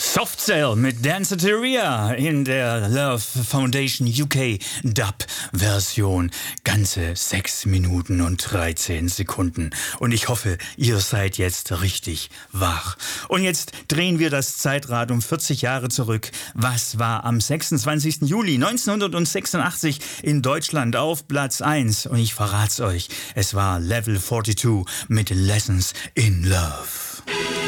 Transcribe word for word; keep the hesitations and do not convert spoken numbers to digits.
Soft Cell mit Danceteria in der Love Foundation U K Dub Version. Ganze sechs Minuten und dreizehn Sekunden. Und ich hoffe, ihr seid jetzt richtig wach. Und jetzt drehen wir das Zeitrad um vierzig Jahre zurück. Was war am sechsundzwanzigsten Juli neunzehnhundertsechsundachtzig in Deutschland auf Platz eins? Und ich verrat's euch, es war Level zweiundvierzig mit Lessons in Love.